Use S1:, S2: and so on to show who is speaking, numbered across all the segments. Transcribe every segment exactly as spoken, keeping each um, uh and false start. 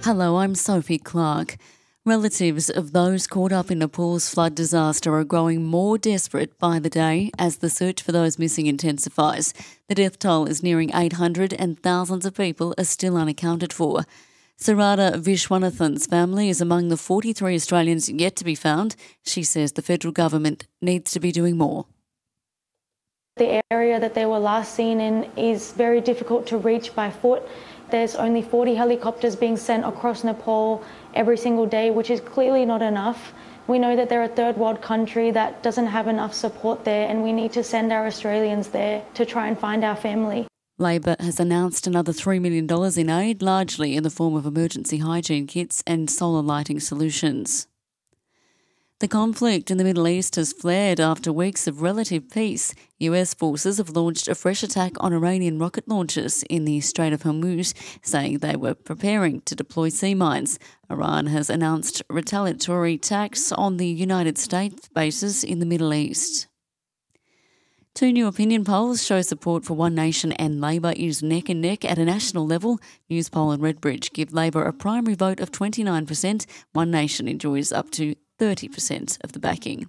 S1: Hello, I'm Sophie Clark. Relatives of those caught up in Nepal's flood disaster are growing more desperate by the day as the search for those missing intensifies. The death toll is nearing eight hundred and thousands of people are still unaccounted for. Sarada Vishwanathan's family is among the forty-three Australians yet to be found. She says the federal government needs to be doing more.
S2: The area that they were last seen in is very difficult to reach by foot. There's only forty helicopters being sent across Nepal every single day, which is clearly not enough. We know that they're a third world country that doesn't have enough support there, and we need to send our Australians there to try and find our family.
S1: Labor has announced another three million dollars in aid, largely in the form of emergency hygiene kits and solar lighting solutions. The conflict in the Middle East has flared after weeks of relative peace. U S forces have launched a fresh attack on Iranian rocket launchers in the Strait of Hormuz, saying they were preparing to deploy sea mines. Iran has announced retaliatory attacks on the United States bases in the Middle East. Two new opinion polls show support for One Nation and Labor is neck and neck at a national level. Newspoll and Redbridge give Labor a primary vote of twenty-nine percent. One Nation enjoys up to thirty percent of the backing.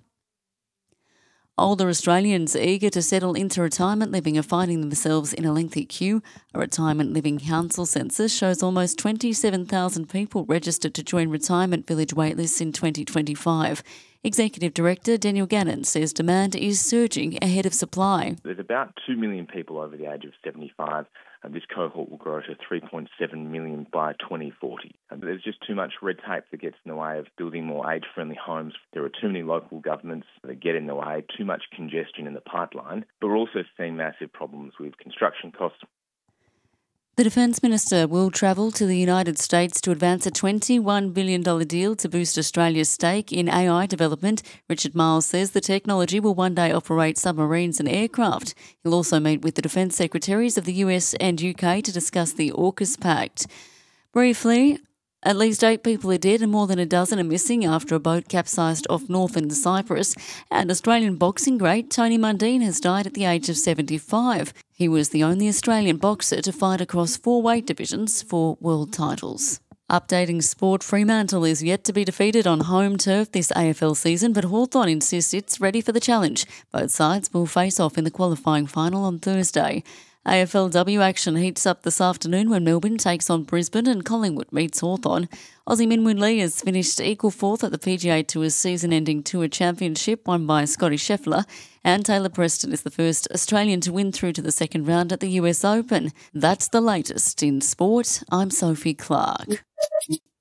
S1: Older Australians eager to settle into retirement living are finding themselves in a lengthy queue. A Retirement Living Council census shows almost twenty-seven thousand people registered to join retirement village waitlists in twenty twenty-five. Executive Director Daniel Gannon says demand is surging ahead of supply.
S3: There's about two million people over the age of seventy-five, and this cohort will grow to three point seven million by twenty forty. And there's just too much red tape that gets in the way of building more age-friendly homes. There are too many local governments that get in the way, too much congestion in the pipeline, but we're also seeing massive problems with construction costs.
S1: The Defence Minister will travel to the United States to advance a twenty-one billion dollars deal to boost Australia's stake in A I development. Richard Marles says the technology will one day operate submarines and aircraft. He'll also meet with the Defence Secretaries of the U S and U K to discuss the AUKUS Pact. Briefly, at least eight people are dead and more than a dozen are missing after a boat capsized off northern Cyprus. And Australian boxing great Tony Mundine has died at the age of seventy-five. He was the only Australian boxer to fight across four weight divisions for world titles. Updating sport, Fremantle is yet to be defeated on home turf this A F L season, but Hawthorn insists it's ready for the challenge. Both sides will face off in the qualifying final on Thursday. A F L W action heats up this afternoon when Melbourne takes on Brisbane and Collingwood meets Hawthorn. Aussie Min Woon Lee has finished equal fourth at the P G A Tour's season-ending Tour Championship won by Scotty Scheffler, and Taylor Preston is the first Australian to win through to the second round at the U S Open. That's the latest in sport. I'm Sophie Clark.